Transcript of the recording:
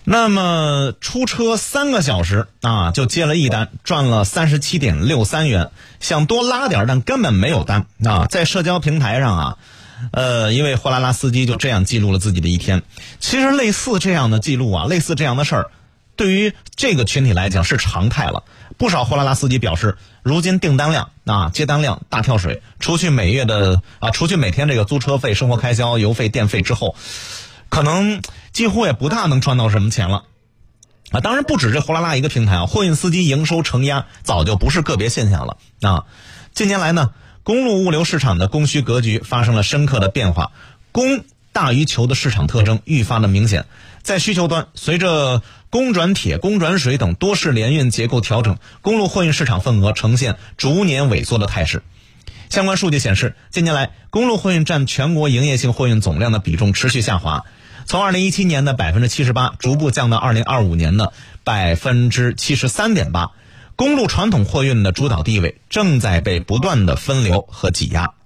那么出车3个小时啊，就接了一单，赚了37.63元，想多拉点，但根本没有单啊。在社交平台上啊，一位货拉拉司机就这样记录了自己的一天。其实类似这样的记录啊，类似这样的事儿，对于这个群体来讲是常态了。不少货拉拉司机表示，如今订单量啊、接单量大跳水，除去每天这个租车费、生活开销、油费、电费之后，可能几乎也不大能赚到什么钱了啊！当然不止这货拉拉一个平台啊，货运司机营收承压早就不是个别现象了啊。近年来呢，公路物流市场的供需格局发生了深刻的变化，供大于求的市场特征愈发的明显。在需求端，随着供转铁、供转水等多式联运结构调整，公路货运市场份额呈现逐年萎缩的态势。相关数据显示，近年来公路货运占全国营业性货运总量的比重持续下滑，从2017年的 78%逐步降到2025年的 73.8%。公路传统货运的主导地位正在被不断的分流和挤压。